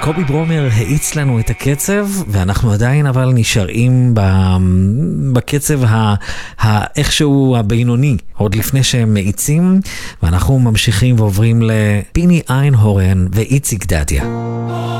קובי ברומר האיץ לנו את הקצב, ואנחנו עדיין אבל נשארים בקצב איכשהו הבינוני, עוד לפני שהם מאיצים, ואנחנו ממשיכים ועוברים לפיני איינהורן ואיציק דדיה.